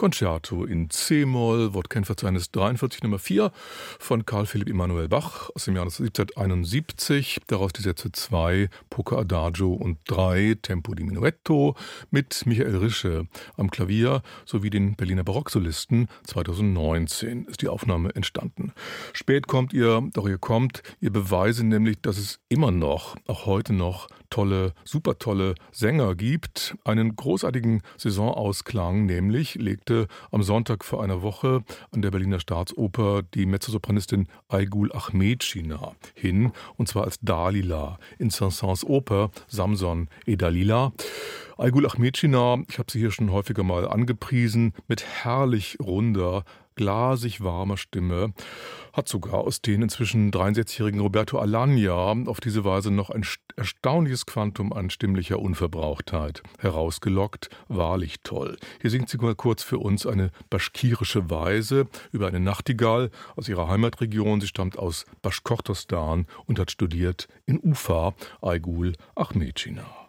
Concerto in C-Moll, Wortkennverzeichnis 43 Nummer 4 von Carl Philipp Emanuel Bach aus dem Jahr 1771. Daraus die Sätze 2, Polka Adagio und 3, Tempo di Minuetto mit Michael Rische am Klavier sowie den Berliner Barocksolisten. 2019 ist die Aufnahme entstanden. Spät kommt ihr, doch ihr kommt. Ihr beweisen nämlich, dass es immer noch, auch heute noch, super tolle Sänger gibt. Einen großartigen Saisonausklang nämlich legte am Sonntag vor einer Woche an der Berliner Staatsoper die Mezzosopranistin Aygul Ahmetschina hin, und zwar als Dalila in Saint-Saëns Oper Samson et Dalila. Aygul Ahmetschina, ich habe sie hier schon häufiger mal angepriesen, mit herrlich runder, glasig warmer Stimme, hat sogar aus den inzwischen 63-jährigen Roberto Alagna auf diese Weise noch ein erstaunliches Quantum an stimmlicher Unverbrauchtheit herausgelockt. Wahrlich toll. Hier singt sie mal kurz für uns eine baschkirische Weise über eine Nachtigall aus ihrer Heimatregion. Sie stammt aus Baschkortostan und hat studiert in Ufa. Aygul Ahmetschina.